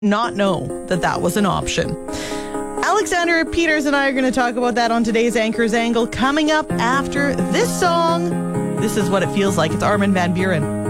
not know that that was an option. Alexander Peters and I are going to talk about that on today's Anchor's Angle coming up after this song. This is what it feels like. It's Armin van Buuren.